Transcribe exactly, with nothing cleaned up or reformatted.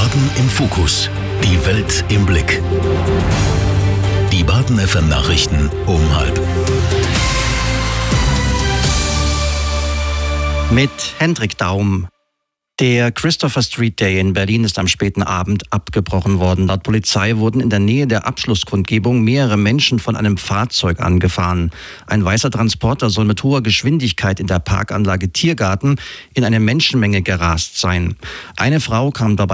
Baden im Fokus. Die Welt im Blick. Die Baden F M Nachrichten um halb. Mit Hendrik Daum. Der Christopher Street Day in Berlin ist am späten Abend abgebrochen worden. Laut Polizei wurden in der Nähe der Abschlusskundgebung mehrere Menschen von einem Fahrzeug angefahren. Ein weißer Transporter soll mit hoher Geschwindigkeit in der Parkanlage Tiergarten in eine Menschenmenge gerast sein. Eine Frau kam dabei